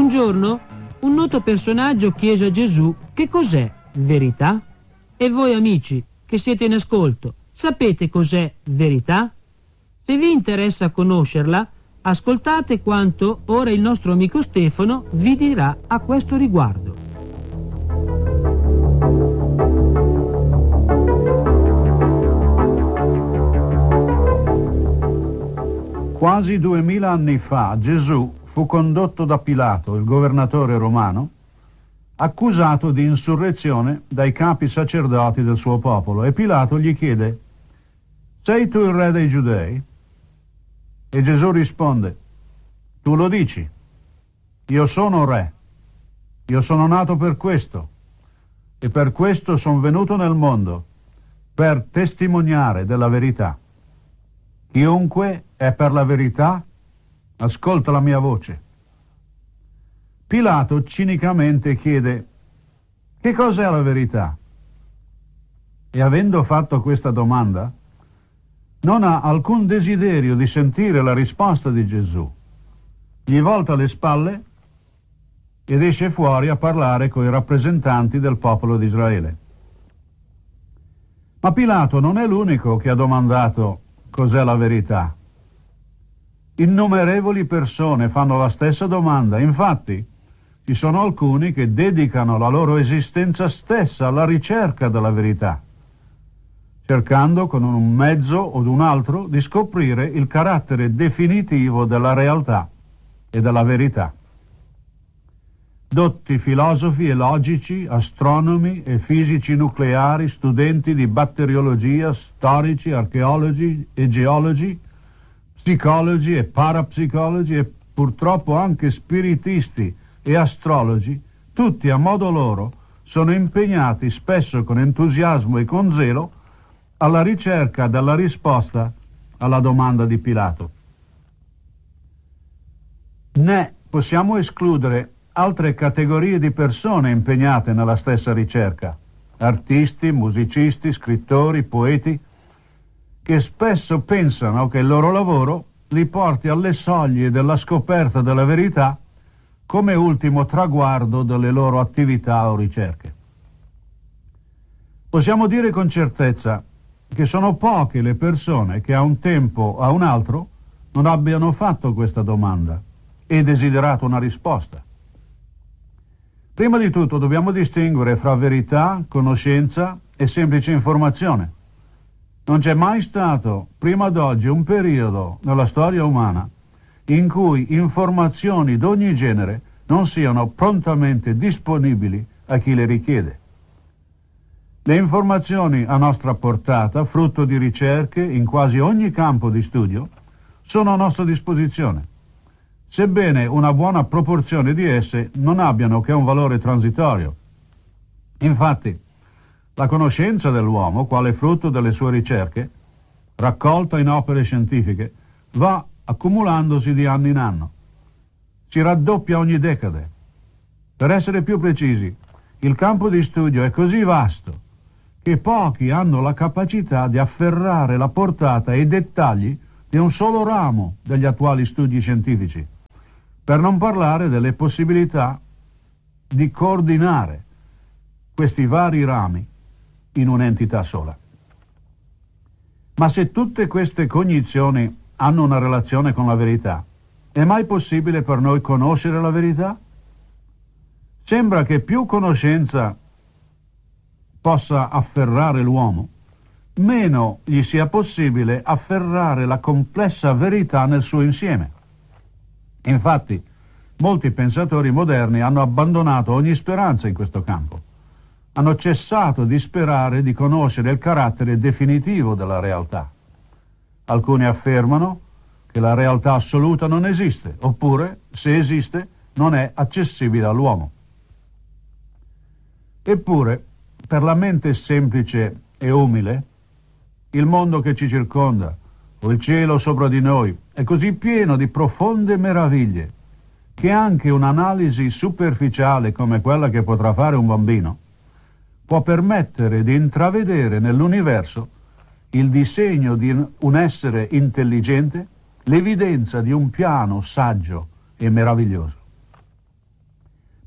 Un giorno un noto personaggio chiese a Gesù che cos'è verità? E voi amici che siete in ascolto, sapete cos'è verità? Se vi interessa conoscerla, ascoltate quanto ora il nostro amico Stefano vi dirà a questo riguardo. Quasi 2000 anni fa Gesù fu condotto da Pilato, il governatore romano, accusato di insurrezione dai capi sacerdoti del suo popolo, e Pilato gli chiede: sei tu il re dei Giudei? E Gesù risponde: tu lo dici, io sono re, io sono nato per questo e per questo sono venuto nel mondo, per testimoniare della verità. Chiunque è per la verità ascolta la mia voce. Pilato cinicamente chiede: che cos'è la verità? E avendo fatto questa domanda, non ha alcun desiderio di sentire la risposta di Gesù. Gli volta le spalle ed esce fuori a parlare con i rappresentanti del popolo di Israele. Ma Pilato non è l'unico che ha domandato cos'è la verità. Innumerevoli persone fanno la stessa domanda. Infatti, ci sono alcuni che dedicano la loro esistenza stessa alla ricerca della verità, cercando con un mezzo o un altro di scoprire il carattere definitivo della realtà e della verità. Dotti filosofi e logici, astronomi e fisici nucleari, studenti di batteriologia, storici, archeologi e geologi, psicologi e parapsicologi e purtroppo anche spiritisti e astrologi, tutti a modo loro sono impegnati, spesso con entusiasmo e con zelo, alla ricerca della risposta alla domanda di Pilato. Ne possiamo escludere altre categorie di persone impegnate nella stessa ricerca: artisti, musicisti, scrittori, poeti, che spesso pensano che il loro lavoro li porti alle soglie della scoperta della verità come ultimo traguardo delle loro attività o ricerche. Possiamo dire con certezza che sono poche le persone che a un tempo o a un altro non abbiano fatto questa domanda e desiderato una risposta. Prima di tutto dobbiamo distinguere fra verità, conoscenza e semplice informazione. Non c'è mai stato, prima d'oggi, un periodo nella storia umana in cui informazioni d'ogni genere non siano prontamente disponibili a chi le richiede. Le informazioni a nostra portata, frutto di ricerche in quasi ogni campo di studio, sono a nostra disposizione, sebbene una buona proporzione di esse non abbiano che un valore transitorio. Infatti, la conoscenza dell'uomo, quale frutto delle sue ricerche, raccolta in opere scientifiche, va accumulandosi di anno in anno. Si raddoppia ogni decade. Per essere più precisi, il campo di studio è così vasto che pochi hanno la capacità di afferrare la portata e i dettagli di un solo ramo degli attuali studi scientifici, per non parlare delle possibilità di coordinare questi vari rami in un'entità sola. Ma se tutte queste cognizioni hanno una relazione con la verità, è mai possibile per noi conoscere la verità? Sembra che più conoscenza possa afferrare l'uomo, meno gli sia possibile afferrare la complessa verità nel suo insieme. Infatti, molti pensatori moderni hanno abbandonato ogni speranza in questo campo. Hanno cessato di sperare di conoscere il carattere definitivo della realtà. Alcuni affermano che la realtà assoluta non esiste, oppure, se esiste, non è accessibile all'uomo. Eppure, per la mente semplice e umile, il mondo che ci circonda, o il cielo sopra di noi, è così pieno di profonde meraviglie che anche un'analisi superficiale come quella che potrà fare un bambino può permettere di intravedere nell'universo il disegno di un essere intelligente, l'evidenza di un piano saggio e meraviglioso.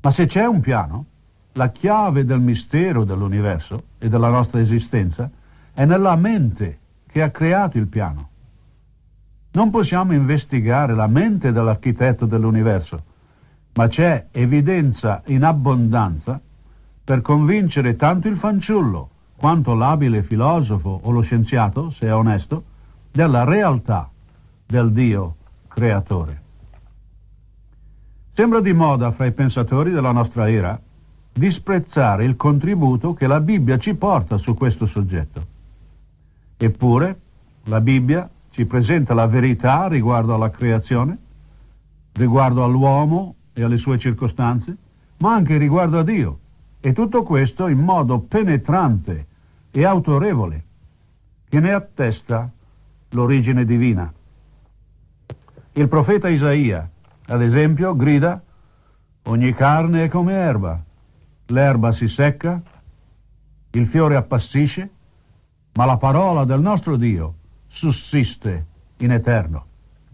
Ma se c'è un piano, la chiave del mistero dell'universo e della nostra esistenza è nella mente che ha creato il piano. Non possiamo investigare la mente dell'architetto dell'universo, ma c'è evidenza in abbondanza per convincere tanto il fanciullo quanto l'abile filosofo o lo scienziato, se è onesto, della realtà del Dio creatore. Sembra di moda fra i pensatori della nostra era disprezzare il contributo che la Bibbia ci porta su questo soggetto. Eppure, la Bibbia ci presenta la verità riguardo alla creazione, riguardo all'uomo e alle sue circostanze, ma anche riguardo a Dio, e tutto questo in modo penetrante e autorevole, che ne attesta l'origine divina. Il profeta Isaia, ad esempio, grida: ogni carne è come erba, l'erba si secca, il fiore appassisce, ma la parola del nostro Dio sussiste in eterno.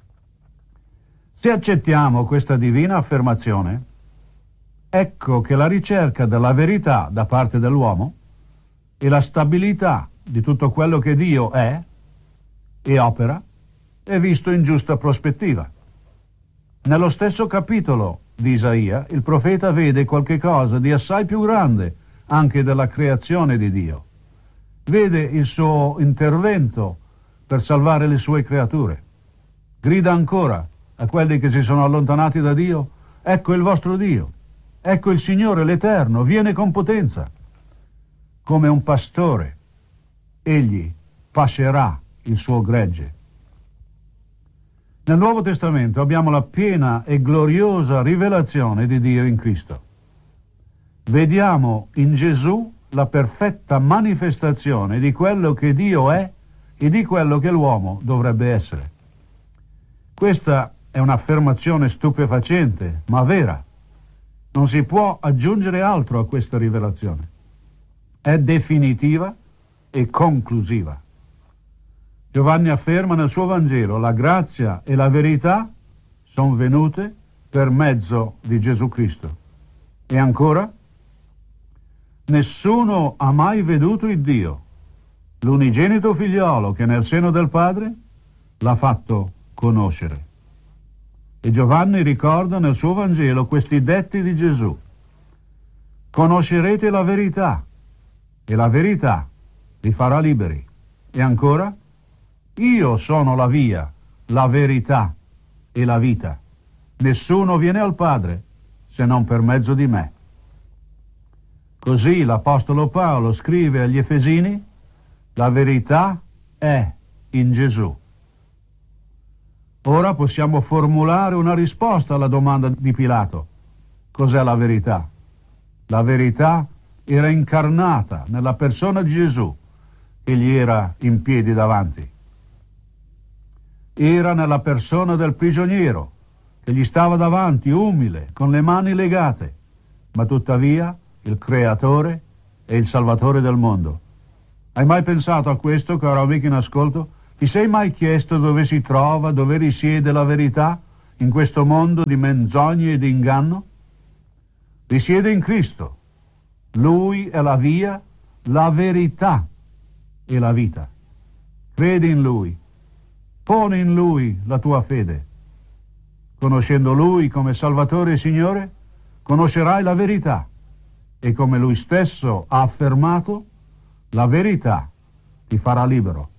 Se accettiamo questa divina affermazione, ecco che la ricerca della verità da parte dell'uomo e la stabilità di tutto quello che Dio è e opera è visto in giusta prospettiva. Nello stesso capitolo di Isaia, il profeta vede qualche cosa di assai più grande anche della creazione di Dio. Vede il suo intervento per salvare le sue creature. Grida ancora a quelli che si sono allontanati da Dio: ecco il vostro Dio, ecco il Signore l'Eterno, viene con potenza. Come un pastore, egli pascerà il suo gregge. Nel Nuovo Testamento abbiamo la piena e gloriosa rivelazione di Dio in Cristo. Vediamo in Gesù la perfetta manifestazione di quello che Dio è e di quello che l'uomo dovrebbe essere. Questa è un'affermazione stupefacente, ma vera. Non si può aggiungere altro a questa rivelazione. È definitiva e conclusiva. Giovanni afferma nel suo Vangelo: la grazia e la verità sono venute per mezzo di Gesù Cristo. E ancora: nessuno ha mai veduto il Dio, l'unigenito figliolo che nel seno del Padre l'ha fatto conoscere. E Giovanni ricorda nel suo Vangelo questi detti di Gesù: conoscerete la verità e la verità vi farà liberi. E ancora: io sono la via, la verità e la vita. Nessuno viene al Padre se non per mezzo di me. Così l'Apostolo Paolo scrive agli Efesini: la verità è in Gesù. Ora possiamo formulare una risposta alla domanda di Pilato: cos'è la verità? La verità era incarnata nella persona di Gesù, che gli era in piedi davanti. Era nella persona del prigioniero, che gli stava davanti, umile, con le mani legate, ma tuttavia il Creatore e il Salvatore del mondo. Hai mai pensato a questo, caro amico in ascolto? Ti sei mai chiesto dove si trova, dove risiede la verità in questo mondo di menzogne e di inganno? Risiede in Cristo. Lui è la via, la verità e la vita. Credi in Lui. Poni in Lui la tua fede. Conoscendo Lui come Salvatore e Signore, conoscerai la verità e, come Lui stesso ha affermato, la verità ti farà libero.